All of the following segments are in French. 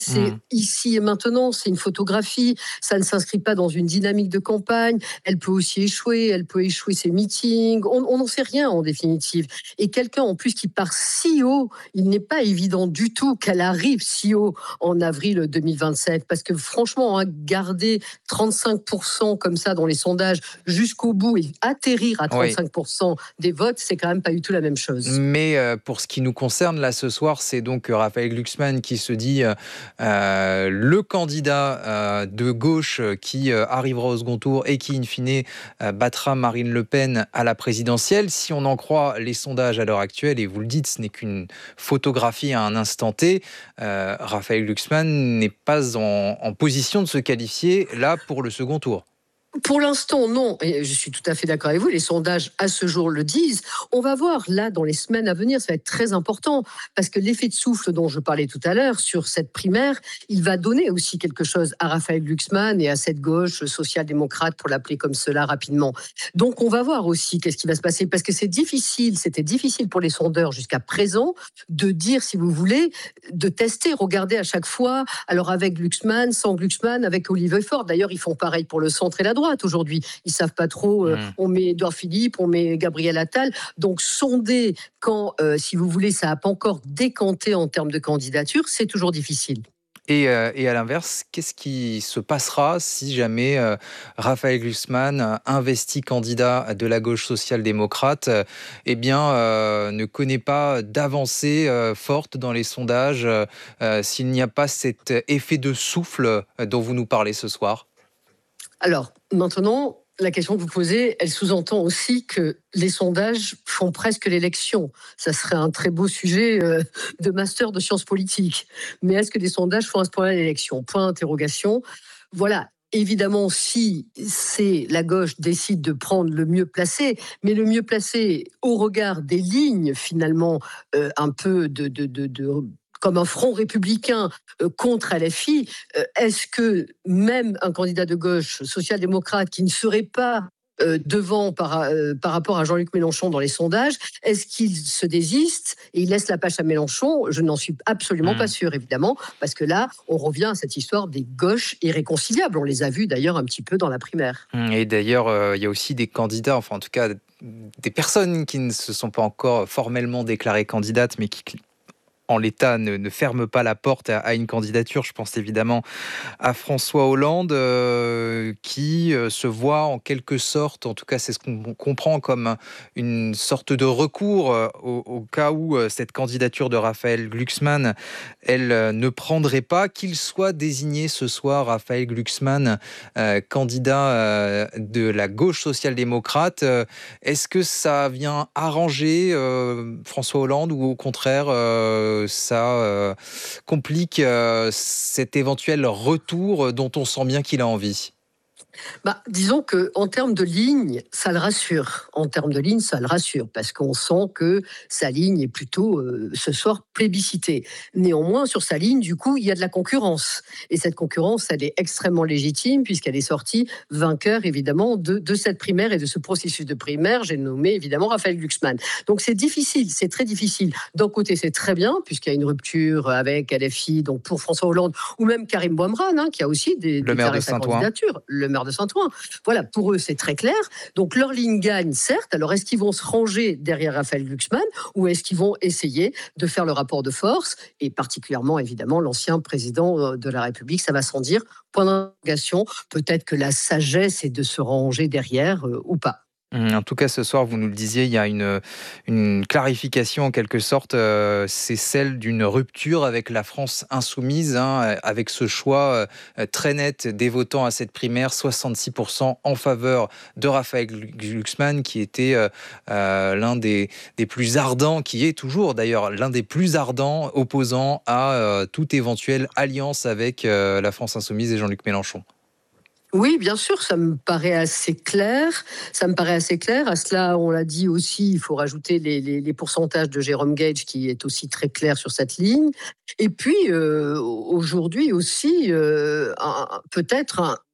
C'est ici et maintenant, c'est une photographie, ça ne s'inscrit pas dans une dynamique de campagne, elle peut aussi échouer, elle peut échouer ses meetings, on n'en sait rien en définitive. Et quelqu'un en plus qui part si haut, il n'est pas évident du tout qu'elle arrive si haut en avril 2027, parce que franchement, garder 35% comme ça dans les sondages jusqu'au bout et atterrir à Oui. 35% des votes, c'est quand même pas du tout la même chose. Mais pour ce qui nous concerne, là, ce soir, c'est donc Raphaël Glucksmann qui se dit le candidat de gauche qui arrivera au second tour et qui, in fine, battra Marine Le Pen à la présidentielle. Si on en croit les sondages à l'heure actuelle, et vous le dites, ce n'est qu'une photographie à un instant T, Raphaël Glucksmann n'est pas en position de se qualifier, là, pour le second tour. Pour l'instant, non. Et je suis tout à fait d'accord avec vous. Les sondages, à ce jour, le disent. On va voir, là, dans les semaines à venir, ça va être très important. Parce que l'effet de souffle dont je parlais tout à l'heure sur cette primaire, il va donner aussi quelque chose à Raphaël Glucksmann et à cette gauche social-démocrate, pour l'appeler comme cela rapidement. Donc, on va voir aussi qu'est-ce qui va se passer. Parce que c'était difficile pour les sondeurs jusqu'à présent de dire, si vous voulez, de tester, regarder à chaque fois. Alors, avec Glucksmann, sans Glucksmann, avec Olivier Faure. D'ailleurs, ils font pareil pour le centre et la droite aujourd'hui. Ils savent pas trop, on met Édouard Philippe, on met Gabriel Attal. Donc, sonder quand, si vous voulez, ça n'a pas encore décanté en termes de candidature, c'est toujours difficile. Et à l'inverse, qu'est-ce qui se passera si jamais Raphaël Glucksmann, investi candidat de la gauche social-démocrate, ne connaît pas d'avancée forte dans les sondages, s'il n'y a pas cet effet de souffle dont vous nous parlez ce soir? Alors, maintenant, la question que vous posez, elle sous-entend aussi que les sondages font presque l'élection. Ça serait un très beau sujet de master de sciences politiques. Mais est-ce que les sondages font à ce point-là l'élection? Point d'interrogation. Voilà. Évidemment, si la gauche décide de prendre le mieux placé, mais le mieux placé au regard des lignes finalement un peu comme un front républicain contre LFI, est-ce que même un candidat de gauche social-démocrate qui ne serait pas devant par rapport à Jean-Luc Mélenchon dans les sondages, est-ce qu'il se désiste et il laisse la passe à Mélenchon? Je n'en suis absolument pas sûre, évidemment, parce que là, on revient à cette histoire des gauches irréconciliables. On les a vus d'ailleurs un petit peu dans la primaire. Et d'ailleurs, il y a aussi des candidats, enfin en tout cas des personnes qui ne se sont pas encore formellement déclarées candidates, mais qui en l'état ne ferment pas la porte à une candidature. Je pense évidemment à François Hollande qui se voit en quelque sorte, en tout cas c'est ce qu'on comprend comme une sorte de recours au cas où cette candidature de Raphaël Glucksmann, elle ne prendrait pas, qu'il soit désigné ce soir, Raphaël Glucksmann, candidat de la gauche social-démocrate. Est-ce que ça vient arranger François Hollande ou au contraire ça complique cet éventuel retour dont on sent bien qu'il a envie? Disons qu'en termes de ligne, ça le rassure. En termes de ligne, ça le rassure, parce qu'on sent que sa ligne est plutôt, ce soir, plébiscitée. Néanmoins, sur sa ligne, du coup, il y a de la concurrence. Et cette concurrence, elle est extrêmement légitime, puisqu'elle est sortie vainqueur, évidemment, de cette primaire et de ce processus de primaire. J'ai nommé, évidemment, Raphaël Glucksmann. Donc, c'est difficile, c'est très difficile. D'un côté, c'est très bien, puisqu'il y a une rupture avec LFI, donc pour François Hollande, ou même Karim Bouamrane, qui a aussi Le maire de déclaré sa Saint-Ouen. candidature. Le maire de Saint-Ouen. Voilà, pour eux, c'est très clair. Donc, leur ligne gagne, certes. Alors, est-ce qu'ils vont se ranger derrière Raphaël Glucksmann ou est-ce qu'ils vont essayer de faire le rapport de force? Et particulièrement, évidemment, l'ancien président de la République, ça va sans dire. Point d'interrogation. Peut-être que la sagesse est de se ranger derrière ou pas. En tout cas, ce soir, vous nous le disiez, il y a une clarification en quelque sorte. C'est celle d'une rupture avec la France insoumise, avec ce choix très net des votants à cette primaire, 66% en faveur de Raphaël Glucksmann, qui était l'un des plus ardents, qui est toujours d'ailleurs l'un des plus ardents opposants à toute éventuelle alliance avec la France insoumise et Jean-Luc Mélenchon. Oui, bien sûr, ça me paraît assez clair. Ça me paraît assez clair. À cela, on l'a dit aussi, il faut rajouter les pourcentages de Jérôme Gage, qui est aussi très clair sur cette ligne. Et puis, aujourd'hui aussi, peut-être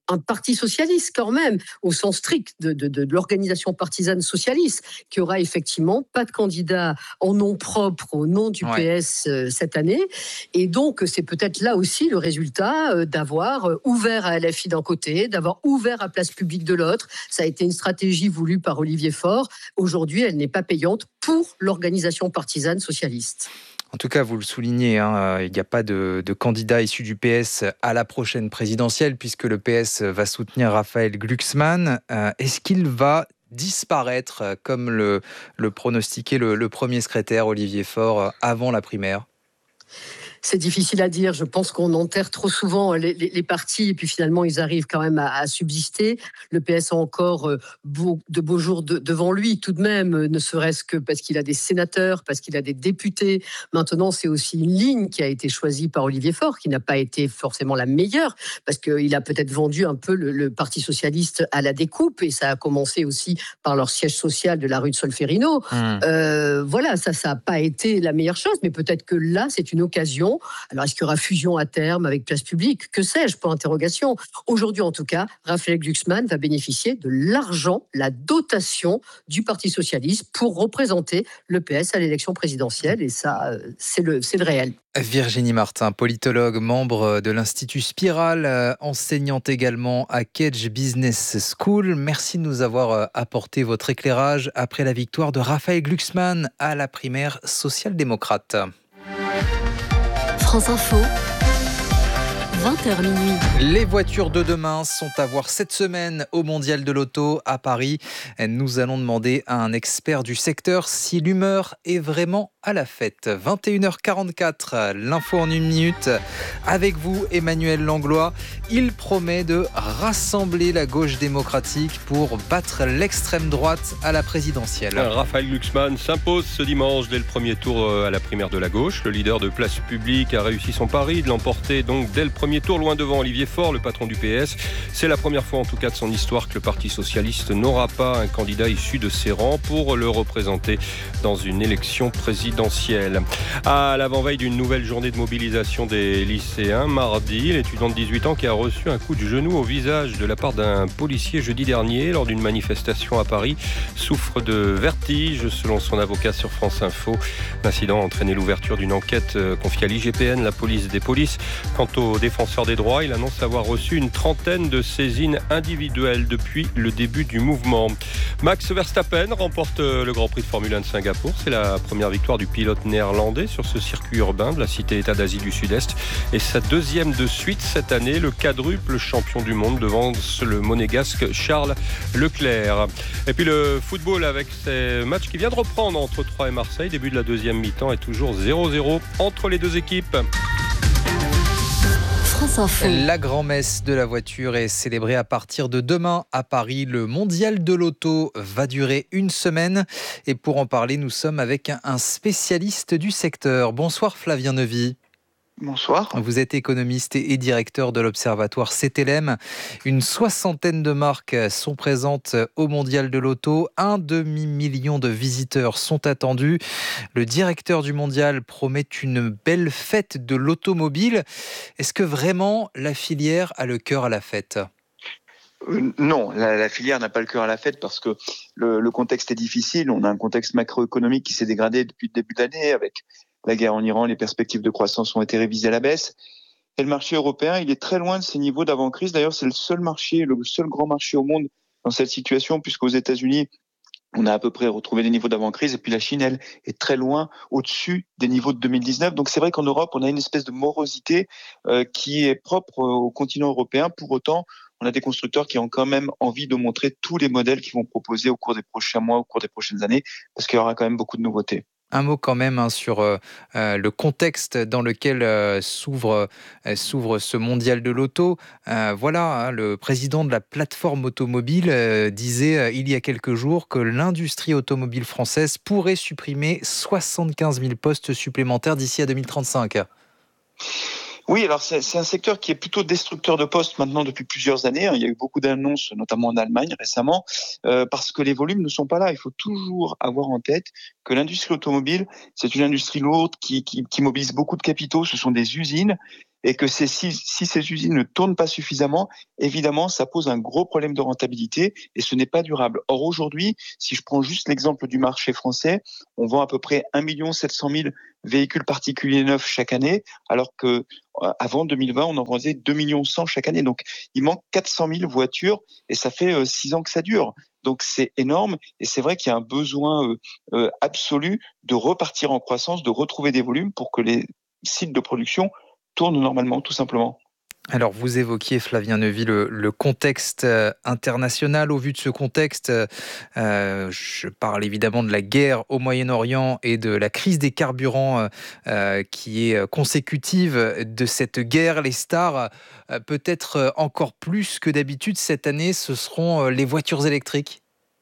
un parti socialiste quand même, au sens strict de l'organisation partisane socialiste, qui aura effectivement pas de candidat en nom propre au nom du PS cette année. Et donc, c'est peut-être là aussi le résultat d'avoir ouvert à LFI d'un côté, d'avoir ouvert à Place Publique de l'autre. Ça a été une stratégie voulue par Olivier Faure. Aujourd'hui, elle n'est pas payante pour l'organisation partisane socialiste. En tout cas, vous le soulignez, il n'y a pas de candidat issu du PS à la prochaine présidentielle, puisque le PS va soutenir Raphaël Glucksmann. Est-ce qu'il va disparaître, comme le pronostiquait le premier secrétaire Olivier Faure avant la primaire ? C'est difficile à dire. Je pense qu'on enterre trop souvent les partis et puis finalement, ils arrivent quand même à subsister. Le PS a encore de beaux jours devant lui tout de même, ne serait-ce que parce qu'il a des sénateurs, parce qu'il a des députés. Maintenant, c'est aussi une ligne qui a été choisie par Olivier Faure, qui n'a pas été forcément la meilleure, parce qu'il a peut-être vendu un peu le Parti socialiste à la découpe, et ça a commencé aussi par leur siège social de la rue de Solferino. Voilà, ça n'a pas été la meilleure chose, mais peut-être que là, c'est une occasion. Alors, est-ce qu'il y aura fusion à terme avec Place Publique ? Que sais-je ? Pour interrogation. Aujourd'hui, en tout cas, Raphaël Glucksmann va bénéficier de l'argent, la dotation du Parti socialiste pour représenter le PS à l'élection présidentielle. Et ça, c'est le réel. Virginie Martin, politologue, membre de l'Institut Spiral, enseignante également à Kedge Business School. Merci de nous avoir apporté votre éclairage après la victoire de Raphaël Glucksmann à la primaire social-démocrate. France Info, 20h minuit. Les voitures de demain sont à voir cette semaine au Mondial de l'Auto à Paris. Nous allons demander à un expert du secteur si l'humeur est vraiment à la fête. 21h44, l'info en une minute. Avec vous, Emmanuel Langlois. Il promet de rassembler la gauche démocratique pour battre l'extrême droite à la présidentielle. Raphaël Glucksmann s'impose ce dimanche dès le premier tour à la primaire de la gauche. Le leader de Place Publique a réussi son pari de l'emporter donc dès le premier tour, loin devant Olivier Faure, le patron du PS. C'est la première fois en tout cas de son histoire que le Parti socialiste n'aura pas un candidat issu de ses rangs pour le représenter dans une élection présidentielle. À l'avant-veille d'une nouvelle journée de mobilisation des lycéens, mardi, l'étudiant de 18 ans qui a reçu un coup de genou au visage de la part d'un policier jeudi dernier lors d'une manifestation à Paris souffre de vertige, selon son avocat sur France Info. L'incident a entraîné l'ouverture d'une enquête confiée à l'IGPN, la police des polices. Quant au défenseur des droits, il annonce avoir reçu une trentaine de saisines individuelles depuis le début du mouvement. Max Verstappen remporte le Grand Prix de Formule 1 de Singapour. C'est la première victoire du pilote néerlandais sur ce circuit urbain de la cité-État d'Asie du Sud-Est et sa deuxième de suite cette année, le quadruple champion du monde devant le monégasque Charles Leclerc. Et puis le football avec ces matchs qui vient de reprendre entre Troyes et Marseille. Début de la deuxième mi-temps est toujours 0-0 entre les deux équipes. La grand-messe de la voiture est célébrée à partir de demain à Paris. Le Mondial de l'Auto va durer une semaine. Et pour en parler, nous sommes avec un spécialiste du secteur. Bonsoir Flavien Neuvy. Bonsoir. Vous êtes économiste et directeur de l'observatoire CTLM. Une soixantaine de marques sont présentes au Mondial de l'Auto. 1 demi-million de visiteurs sont attendus. Le directeur du Mondial promet une belle fête de l'automobile. Est-ce que vraiment la filière a le cœur à la fête ? Non, la filière n'a pas le cœur à la fête parce que le contexte est difficile. On a un contexte macroéconomique qui s'est dégradé depuis le début de l'année avec la guerre en Iran. Les perspectives de croissance ont été révisées à la baisse. Et le marché européen, il est très loin de ses niveaux d'avant-crise. D'ailleurs, c'est le seul grand marché au monde dans cette situation, puisqu'aux États-Unis, on a à peu près retrouvé les niveaux d'avant-crise. Et puis la Chine, elle, est très loin au-dessus des niveaux de 2019. Donc c'est vrai qu'en Europe, on a une espèce de morosité qui est propre au continent européen. Pour autant, on a des constructeurs qui ont quand même envie de montrer tous les modèles qu'ils vont proposer au cours des prochains mois, au cours des prochaines années, parce qu'il y aura quand même beaucoup de nouveautés. Un mot quand même sur le contexte dans lequel s'ouvre ce mondial de l'auto. Voilà, le président de la plateforme automobile disait il y a quelques jours que l'industrie automobile française pourrait supprimer 75 000 postes supplémentaires d'ici à 2035. Oui, alors c'est un secteur qui est plutôt destructeur de postes maintenant depuis plusieurs années. Il y a eu beaucoup d'annonces, notamment en Allemagne récemment, parce que les volumes ne sont pas là. Il faut toujours avoir en tête que l'industrie automobile, c'est une industrie lourde qui mobilise beaucoup de capitaux. Ce sont des usines. et que si ces usines ne tournent pas suffisamment, évidemment, ça pose un gros problème de rentabilité et ce n'est pas durable. Or, aujourd'hui, si je prends juste l'exemple du marché français, on vend à peu près 1 700 000 véhicules particuliers neufs chaque année, alors que avant 2020, on en vendait 2 100 000 chaque année. Donc, il manque 400 000 voitures et ça fait 6 ans que ça dure. Donc, c'est énorme et c'est vrai qu'il y a un besoin absolu de repartir en croissance, de retrouver des volumes pour que les sites de production tournent normalement, tout simplement. Alors, vous évoquiez, Flavien Neuvy, le contexte international. Au vu de ce contexte, je parle évidemment de la guerre au Moyen-Orient et de la crise des carburants qui est consécutive de cette guerre. Les stars, peut-être encore plus que d'habitude cette année, ce seront les voitures électriques.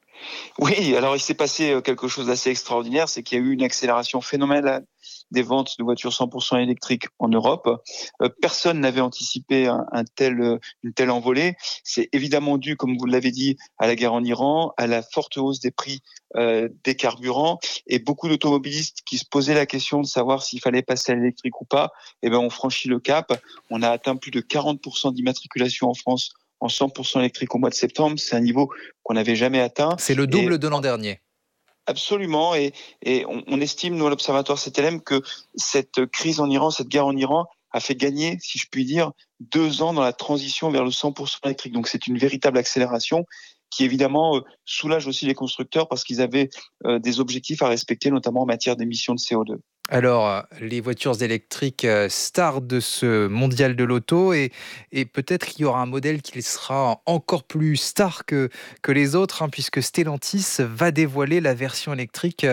Oui, alors il s'est passé quelque chose d'assez extraordinaire, c'est qu'il y a eu une accélération phénoménale des ventes de voitures 100% électriques en Europe. Personne n'avait anticipé une telle envolée. C'est évidemment dû, comme vous l'avez dit, à la guerre en Iran, à la forte hausse des prix des carburants, et beaucoup d'automobilistes qui se posaient la question de savoir s'il fallait passer à l'électrique ou pas. Eh ben, on franchit le cap. On a atteint plus de 40% d'immatriculation en France en 100% électrique au mois de septembre. C'est un niveau qu'on n'avait jamais atteint. C'est le double de l'an dernier. Absolument, et on estime, nous, à l'Observatoire CTLM, que cette crise en Iran, cette guerre en Iran, a fait gagner, si je puis dire, 2 ans dans la transition vers le 100% électrique. Donc c'est une véritable accélération qui, évidemment, soulage aussi les constructeurs parce qu'ils avaient des objectifs à respecter, notamment en matière d'émissions de CO2. Alors, les voitures électriques stars de ce mondial de l'auto, et peut-être qu'il y aura un modèle qui sera encore plus star que les autres, puisque Stellantis va dévoiler la version électrique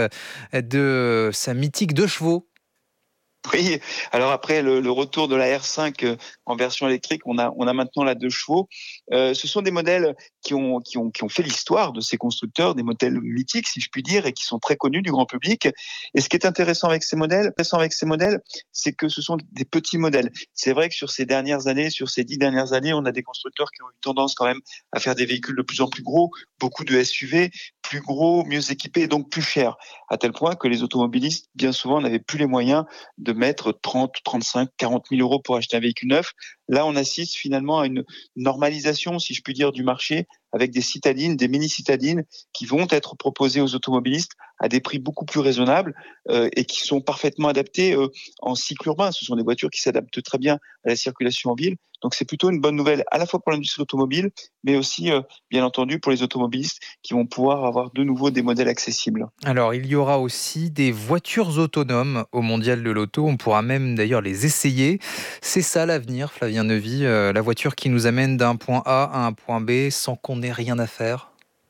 de sa mythique 2 chevaux. Oui, alors après le retour de la R5 en version électrique, on a maintenant la 2 chevaux. Ce sont des modèles qui ont fait l'histoire de ces constructeurs, des modèles mythiques, si je puis dire, et qui sont très connus du grand public. Et ce qui est intéressant avec ces modèles, c'est que ce sont des petits modèles. C'est vrai que sur ces 10 dernières années, on a des constructeurs qui ont eu tendance quand même à faire des véhicules de plus en plus gros, beaucoup de SUV, plus gros, mieux équipés et donc plus chers, à tel point que les automobilistes, bien souvent, n'avaient plus les moyens de mettre 30, 35, 40 000 euros pour acheter un véhicule neuf. Là, on assiste finalement à une normalisation, si je puis dire, du marché, avec des citadines, des mini-citadines qui vont être proposées aux automobilistes à des prix beaucoup plus raisonnables et qui sont parfaitement adaptées en cycle urbain. Ce sont des voitures qui s'adaptent très bien à la circulation en ville. Donc c'est plutôt une bonne nouvelle à la fois pour l'industrie automobile, mais aussi, bien entendu, pour les automobilistes qui vont pouvoir avoir de nouveau des modèles accessibles. Alors, il y aura aussi des voitures autonomes au Mondial de l'Auto. On pourra même d'ailleurs les essayer. C'est ça l'avenir, Flavien Neuvy, la voiture qui nous amène d'un point A à un point B sans qu'on n'ait rien à faire.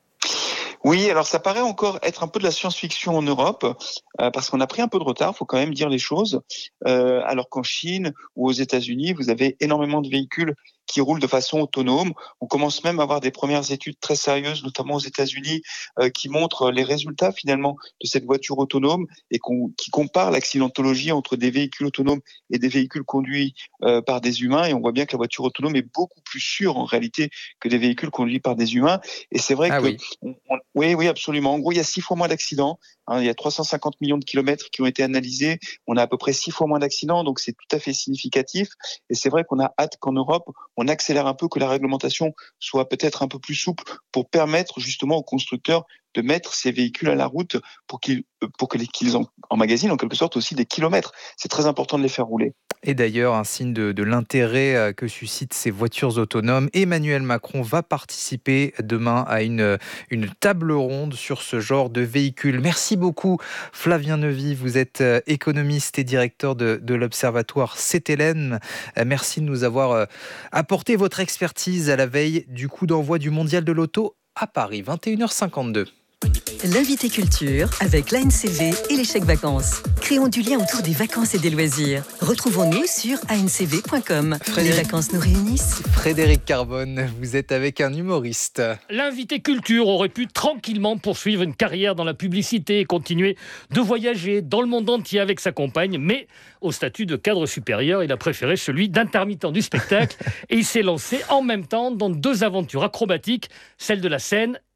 Oui, alors ça paraît encore être un peu de la science-fiction en Europe, parce qu'on a pris un peu de retard, il faut quand même dire les choses, alors qu'en Chine ou aux États-Unis, vous avez énormément de véhicules qui roulent de façon autonome. On commence même à avoir des premières études très sérieuses, notamment aux États-Unis, qui montrent les résultats finalement de cette voiture autonome et qui comparent l'accidentologie entre des véhicules autonomes et des véhicules conduits par des humains. Et on voit bien que la voiture autonome est beaucoup plus sûre en réalité que des véhicules conduits par des humains. Et c'est vrai que... Oui. Oui, absolument. En gros, il y a 6 fois moins d'accidents. Il y a 350 millions de kilomètres qui ont été analysés. On a à peu près 6 fois moins d'accidents, donc c'est tout à fait significatif. Et c'est vrai qu'on a hâte qu'en Europe, on accélère un peu, que la réglementation soit peut-être un peu plus souple pour permettre justement aux constructeurs de mettre ces véhicules à la route pour qu'ils emmagasinent en quelque sorte aussi des kilomètres. C'est très important de les faire rouler. Et d'ailleurs, un signe de l'intérêt que suscitent ces voitures autonomes, Emmanuel Macron va participer demain à une table ronde sur ce genre de véhicule. Merci beaucoup Flavien Neuvy, vous êtes économiste et directeur de l'Observatoire CTLM. Merci de nous avoir apporté votre expertise à la veille du coup d'envoi du Mondial de l'Auto à Paris, 21h52. L'invité culture avec l'ANCV et les chèques vacances. Créons du lien autour des vacances et des loisirs. Retrouvons-nous sur ancv.com. Les vacances nous réunissent. Frédéric Carbone, vous êtes avec un humoriste. L'invité culture aurait pu tranquillement poursuivre une carrière dans la publicité et continuer de voyager dans le monde entier avec sa compagne, mais au statut de cadre supérieur, il a préféré celui d'intermittent du spectacle et il s'est lancé en même temps dans 2 aventures acrobatiques, celle de la scène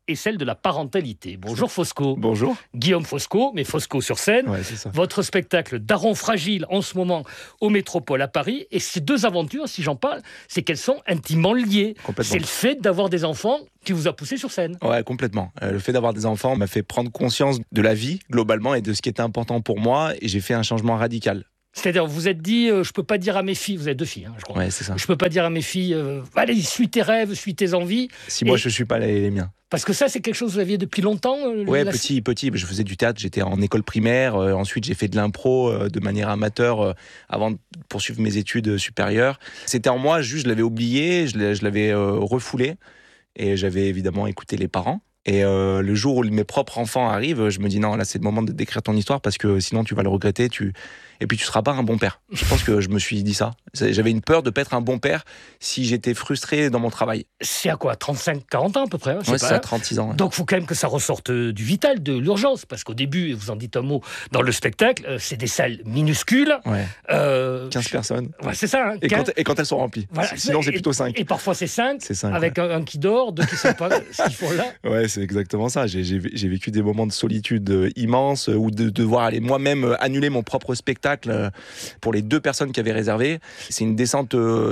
et celle de la parentalité. Bonjour Fosco. Bonjour. Guillaume Fosco, mais Fosco sur scène. Ouais, c'est ça. Votre spectacle Daron fragile en ce moment au Métropole à Paris. Et ces deux aventures, si j'en parle, c'est qu'elles sont intimement liées. C'est le fait d'avoir des enfants qui vous a poussé sur scène. Ouais, complètement. Le fait d'avoir des enfants m'a fait prendre conscience de la vie globalement et de ce qui était important pour moi, et j'ai fait un changement radical. C'est-à-dire, vous vous êtes dit, je peux pas dire à mes filles, vous avez 2 filles, je crois. Ouais, c'est ça. Je peux pas dire à mes filles, allez, suis tes rêves, suis tes envies. Si moi je suis pas les miens. Parce que ça, c'est quelque chose que vous aviez depuis longtemps. Ouais, petit. Je faisais du théâtre, j'étais en école primaire. Ensuite, j'ai fait de l'impro de manière amateur avant de poursuivre mes études supérieures. C'était en moi, juste je l'avais oublié, je l'avais refoulé. Et j'avais évidemment écouté les parents. Et le jour où mes propres enfants arrivent, je me dis non, là c'est le moment d'écrire ton histoire parce que sinon tu vas le regretter. Et puis tu seras pas un bon père. Je pense que je me suis dit ça. J'avais une peur de pas être un bon père si j'étais frustré dans mon travail. C'est à quoi, 35-40 ans à peu près? Ouais, c'est à 36 ans. Ouais. Donc il faut quand même que ça ressorte du vital, de l'urgence. Parce qu'au début, et vous en dites un mot dans le spectacle, c'est des salles minuscules. Ouais. 15 personnes. Ouais, c'est ça. Hein, et quand elles sont remplies. Voilà. Sinon c'est plutôt 5. Et parfois c'est 5. C'est 5 avec un qui dort, 2 qui sont pas ce qu'ils font là. Ouais, c'est exactement ça. J'ai vécu des moments de solitude immenses ou de devoir aller moi-même annuler mon propre spectacle pour les 2 personnes qui avaient réservé. C'est une descente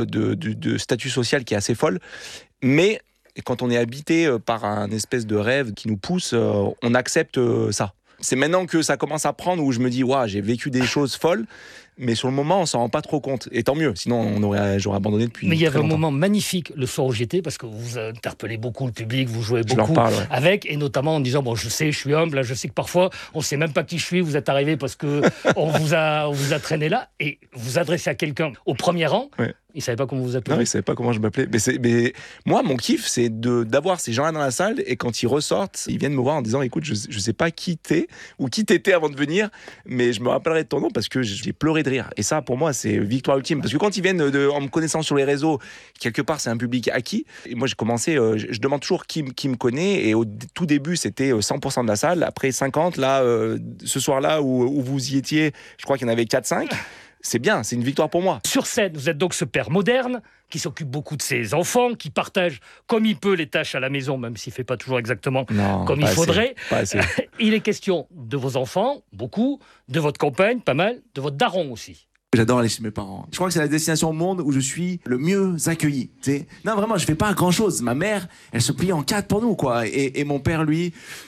de statut social qui est assez folle. Mais quand on est habité par un espèce de rêve qui nous pousse, on accepte ça. C'est maintenant que ça commence à prendre où je me dis, waouh, j'ai vécu des choses folles. Mais sur le moment, on s'en rend pas trop compte. Et tant mieux, sinon j'aurais abandonné depuis. Mais il y avait un moment magnifique le soir où j'étais, parce que vous interpellez beaucoup le public, vous jouez beaucoup parle, ouais. avec, et notamment en disant, bon, je sais, je suis humble, je sais que parfois, on sait même pas qui je suis, vous êtes arrivé parce que on vous a traîné là, et vous adressez à quelqu'un au premier rang. Ouais. Il savait pas comment vous appelez. Non, il savait pas comment je m'appelais. Mais moi, mon kiff, c'est d'avoir ces gens-là dans la salle, et quand ils ressortent, ils viennent me voir en disant, écoute, je sais pas qui t'es ou qui t'étais avant de venir, mais je me rappellerai de ton nom parce que j'ai pleuré de rire. Et ça, pour moi, c'est victoire ultime. Parce que quand ils viennent en me connaissant sur les réseaux, quelque part, c'est un public acquis. Et moi, j'ai commencé, je demande toujours qui me connaît. Et au tout début, c'était 100% de la salle. Après 50, là, ce soir-là où vous y étiez, je crois qu'il y en avait 4-5. C'est bien, c'est une victoire pour moi. Sur scène, vous êtes donc ce père moderne qui s'occupe beaucoup de ses enfants, qui partage comme il peut les tâches à la maison, même s'il ne fait pas toujours exactement comme il faudrait. Il est question de vos enfants, beaucoup, de votre compagne, pas mal, de votre daron aussi. J'adore aller chez mes parents. Je crois que c'est la destination au monde où je suis le mieux accueilli. T'sais. Non, vraiment, je fais pas grand-chose. Ma mère, elle se plie en 4 pour nous, quoi. Et mon père, lui,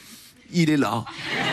il est là.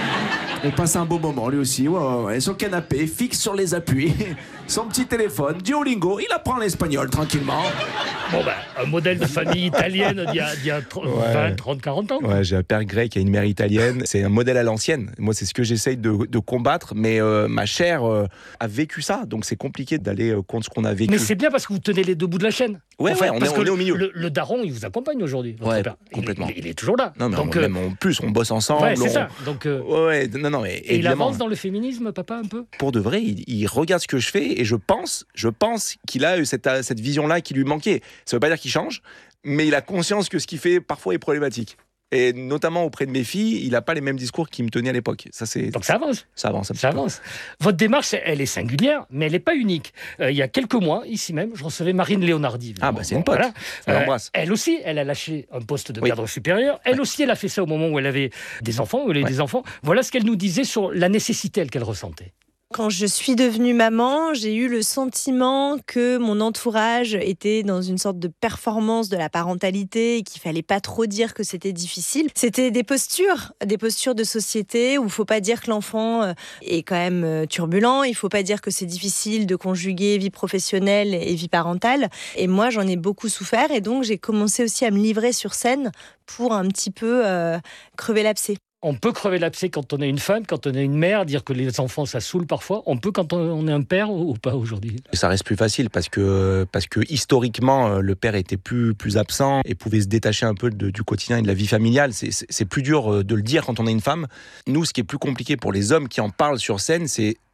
On passe un beau moment, lui aussi. Ouais. Sur le canapé, fixe sur les appuis. Son petit téléphone, Duolingo, il apprend l'espagnol tranquillement. Bon, un modèle de famille italienne d'il y a 20, 30, 40 ans. Ouais, j'ai un père grec et une mère italienne. C'est un modèle à l'ancienne. Moi, c'est ce que j'essaye de combattre. Mais ma chair a vécu ça. Donc, c'est compliqué d'aller contre ce qu'on a vécu. Mais c'est bien parce que vous tenez les 2 bouts de la chaîne. Ouais, on est au milieu. Le daron, il vous accompagne aujourd'hui. Ouais, complètement. Il est toujours là. Non, mais donc, même en plus, on bosse ensemble. Ouais, c'est ça. Donc, non, et il avance dans le féminisme, papa, un peu. Pour de vrai, il regarde ce que je fais et je pense qu'il a eu cette vision-là qui lui manquait. Ça veut pas dire qu'il change, mais il a conscience que ce qu'il fait parfois est problématique. Et notamment auprès de mes filles, il n'a pas les mêmes discours qui me tenaient à l'époque. Donc ça avance. Ça avance. Votre démarche, elle est singulière, mais elle n'est pas unique. Il y a quelques mois, ici même, je recevais Marine Léonardi. C'est une pote. Voilà. On l'embrasse. Elle aussi, elle a lâché un poste de cadre supérieur. Elle aussi, elle a fait ça au moment où elle avait des enfants, Voilà ce qu'elle nous disait sur la nécessité qu'elle ressentait. Quand je suis devenue maman, j'ai eu le sentiment que mon entourage était dans une sorte de performance de la parentalité et qu'il fallait pas trop dire que c'était difficile. C'était des postures de société où il faut pas dire que l'enfant est quand même turbulent, il faut pas dire que c'est difficile de conjuguer vie professionnelle et vie parentale. Et moi, j'en ai beaucoup souffert et donc j'ai commencé aussi à me livrer sur scène pour un petit peu crever l'abcès. On peut crever l'abcès quand on est une femme, quand on est une mère, dire que les enfants, ça saoule parfois. On peut quand on est un père ou pas aujourd'hui. Ça reste plus facile parce que historiquement, le père était plus absent et pouvait se détacher un peu du quotidien et de la vie familiale. C'est plus dur de le dire quand on est une femme. Nous, ce qui est plus compliqué pour les hommes qui en parlent sur scène, c'est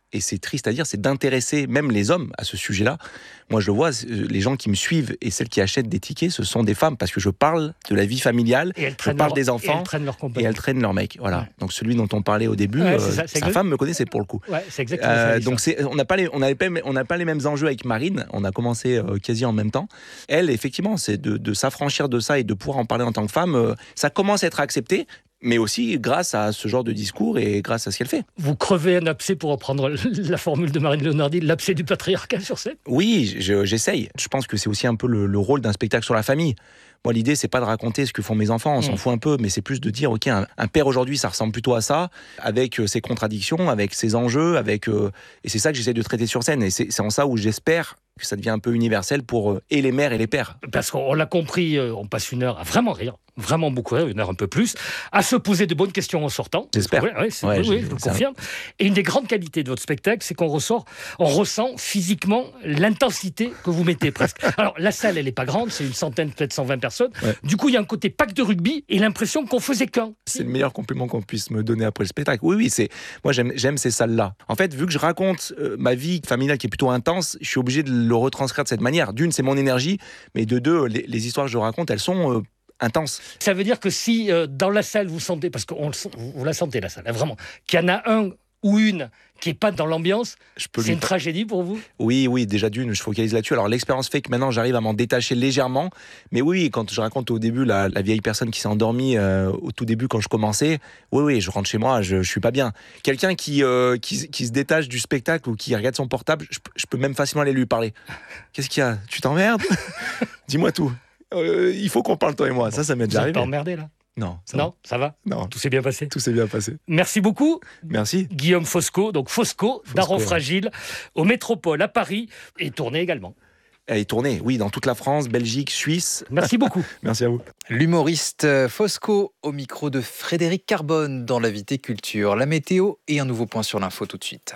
et c'est triste à dire, c'est d'intéresser même les hommes à ce sujet-là. Moi, je le vois, les gens qui me suivent et celles qui achètent des tickets, ce sont des femmes, parce que je parle de la vie familiale, je parle des enfants, et elles traînent leur mec. Voilà. Ouais. Donc celui dont on parlait au début, sa femme me connaissait pour le coup. Ouais, c'est exactement ça. Donc on n'a pas les mêmes enjeux avec Marine, on a commencé quasi en même temps. Elle, effectivement, c'est de s'affranchir de ça et de pouvoir en parler en tant que femme, ça commence à être accepté, mais aussi grâce à ce genre de discours et grâce à ce qu'elle fait. Vous crevez un abcès, pour reprendre la formule de Marine Leonardi, l'abcès du patriarcat sur scène ? Oui, j'essaye. Je pense que c'est aussi un peu le rôle d'un spectacle sur la famille. Moi, l'idée, c'est pas de raconter ce que font mes enfants, on s'en fout un peu, mais c'est plus de dire, ok, un père aujourd'hui, ça ressemble plutôt à ça, avec ses contradictions, avec ses enjeux, et c'est ça que j'essaie de traiter sur scène, et c'est en ça où j'espère que ça devient un peu universel pour et les mères et les pères. Parce qu'on l'a compris, on passe une heure à vraiment rire, vraiment beaucoup rire, une heure un peu plus, à se poser de bonnes questions en sortant. J'espère. Oui, je le confirme. Et une des grandes qualités de votre spectacle, c'est qu'on ressent physiquement l'intensité que vous mettez presque. Alors, la salle, elle n'est pas grande, c'est une centaine, peut-être 120 personnes. Ouais. Du coup, il y a un côté pack de rugby et l'impression qu'on faisait qu'un. C'est le meilleur compliment qu'on puisse me donner après le spectacle. Oui, moi j'aime ces salles-là. En fait, vu que je raconte ma vie familiale qui est plutôt intense, je suis obligé de le retranscrire de cette manière. D'une, c'est mon énergie, mais de deux, les histoires que je raconte, elles sont intenses. Ça veut dire que si dans la salle vous sentez, parce que vous la sentez la salle, hein, vraiment, qu'il y en a un ou une qui n'est pas dans l'ambiance, c'est une tragédie pour vous ? Oui, déjà d'une, je focalise là-dessus. Alors l'expérience fait que maintenant j'arrive à m'en détacher légèrement, mais oui, quand je raconte au début la vieille personne qui s'est endormie au tout début quand je commençais, oui, je rentre chez moi, je suis pas bien. Quelqu'un qui se détache du spectacle ou qui regarde son portable, je peux même facilement aller lui parler. Qu'est-ce qu'il y a ? Tu t'emmerdes ? Dis-moi tout. Il faut qu'on parle, toi et moi. Ça m'est déjà arrivé. Vous êtes pas emmerdé là ? Non, ça va. Non. Tout s'est bien passé. Tout s'est bien passé. Merci beaucoup. Merci. Guillaume Fosco, donc Fosco, Daron Fragile, au Métropole à Paris, et tourné également. Elle est tournée, oui, dans toute la France, Belgique, Suisse. Merci beaucoup. Merci à vous. L'humoriste Fosco au micro de Frédéric Carbone dans l'Invité Culture. La météo et un nouveau point sur l'info tout de suite.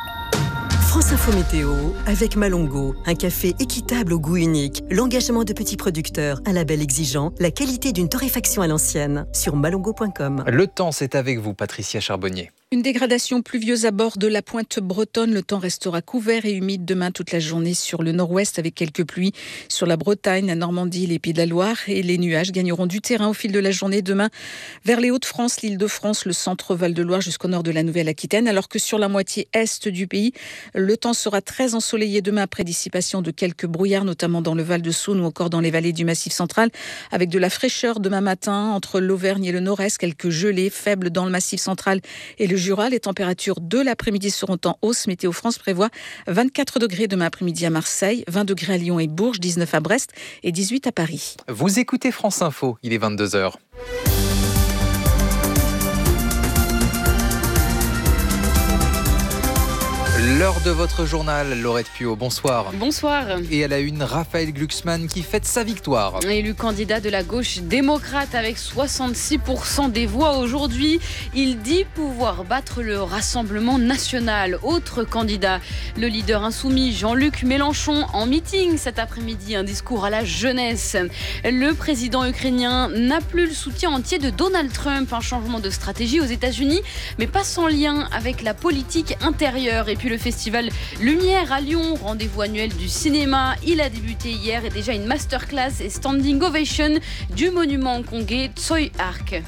France Info Météo avec Malongo, un café équitable au goût unique, l'engagement de petits producteurs, un label exigeant, la qualité d'une torréfaction à l'ancienne, sur malongo.com. Le temps, c'est avec vous, Patricia Charbonnier. Une dégradation pluvieuse à bord de la pointe bretonne. Le temps restera couvert et humide demain toute la journée sur le nord-ouest avec quelques pluies sur la Bretagne, la Normandie, les Pays de la Loire. Et les nuages gagneront du terrain au fil de la journée demain vers les Hauts-de-France, l'Île-de-France, le centre Val-de-Loire jusqu'au nord de la Nouvelle-Aquitaine. Alors que sur la moitié est du pays, le temps sera très ensoleillé demain après dissipation de quelques brouillards, notamment dans le Val-de-Saône ou encore dans les vallées du Massif central. Avec de la fraîcheur demain matin entre l'Auvergne et le Nord-Est, quelques gelées faibles dans le Massif central et le Jura. Les températures de l'après-midi seront en hausse. Météo France prévoit 24 degrés demain après-midi à Marseille, 20 degrés à Lyon et Bourges, 19 à Brest et 18 à Paris. Vous écoutez France Info, il est 22h. L'heure de votre journal, Laurette Puot, bonsoir. Bonsoir. Et à la une, Raphaël Glucksmann qui fête sa victoire. Élu candidat de la gauche démocrate avec 66% des voix aujourd'hui, il dit pouvoir battre le Rassemblement national. Autre candidat, le leader insoumis Jean-Luc Mélenchon en meeting cet après-midi, un discours à la jeunesse. Le président ukrainien n'a plus le soutien entier de Donald Trump, un changement de stratégie aux États-Unis, mais pas sans lien avec la politique intérieure. Et puis le festival Lumière à Lyon, rendez-vous annuel du cinéma. Il a débuté hier et déjà une masterclass et standing ovation du monument hongkongais Tsoi Hark.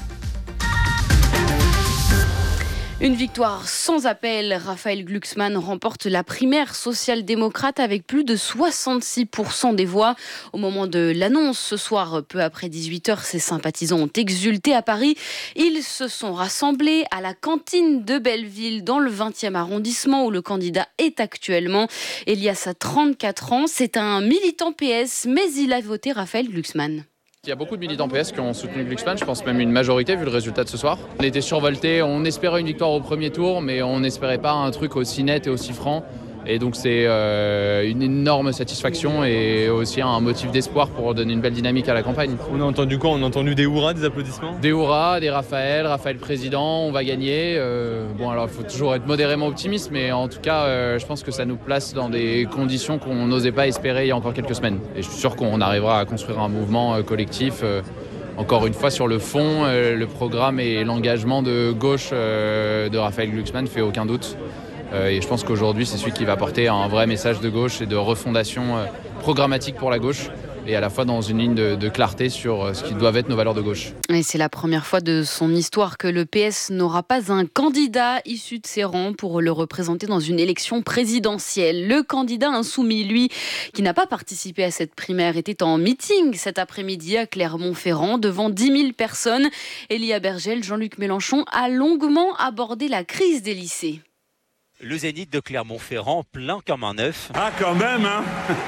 Une victoire sans appel. Raphaël Glucksmann remporte la primaire social-démocrate avec plus de 66% des voix. Au moment de l'annonce, ce soir, peu après 18h, ses sympathisants ont exulté à Paris. Ils se sont rassemblés à la cantine de Belleville, dans le 20e arrondissement, où le candidat est actuellement. Elias a 34 ans. C'est un militant PS, mais il a voté Raphaël Glucksmann. Il y a beaucoup de militants PS qui ont soutenu Glucksmann, je pense même une majorité vu le résultat de ce soir. On était survoltés, on espérait une victoire au premier tour, mais on n'espérait pas un truc aussi net et aussi franc. Et donc c'est une énorme satisfaction et aussi un motif d'espoir pour donner une belle dynamique à la campagne. On a entendu quoi ? On a entendu des hurrahs, des applaudissements ? Des hurrahs, des Raphaël président, on va gagner. Bon alors il faut toujours être modérément optimiste, mais en tout cas je pense que ça nous place dans des conditions qu'on n'osait pas espérer il y a encore quelques semaines. Et je suis sûr qu'on arrivera à construire un mouvement collectif. Encore une fois sur le fond, le programme et l'engagement de gauche de Raphaël Glucksmann fait aucun doute. Et je pense qu'aujourd'hui, c'est celui qui va porter un vrai message de gauche et de refondation programmatique pour la gauche, et à la fois dans une ligne de clarté sur ce qui doivent être nos valeurs de gauche. Et c'est la première fois de son histoire que le PS n'aura pas un candidat issu de ses rangs pour le représenter dans une élection présidentielle. Le candidat insoumis, lui, qui n'a pas participé à cette primaire, était en meeting cet après-midi à Clermont-Ferrand devant 10 000 personnes. Elia Bergel, Jean-Luc Mélenchon a longuement abordé la crise des lycées. Le Zénith de Clermont-Ferrand plein comme un œuf. Ah quand même, hein.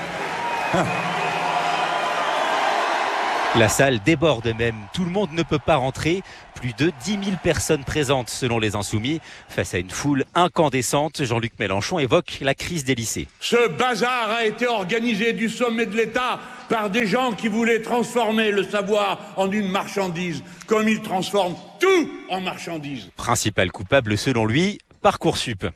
La salle déborde même, tout le monde ne peut pas rentrer. Plus de 10 000 personnes présentes selon les Insoumis. Face à une foule incandescente, Jean-Luc Mélenchon évoque la crise des lycées. Ce bazar a été organisé du sommet de l'État par des gens qui voulaient transformer le savoir en une marchandise, comme ils transforment tout en marchandise. Principal coupable selon lui, Parcoursup.